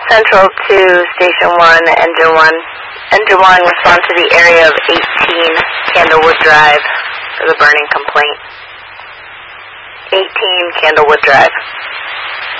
Central to Station 1, Engine 1. Engine 1, respond to the area of 18 Candlewood Drive for the burning complaint. 18 Candlewood Drive.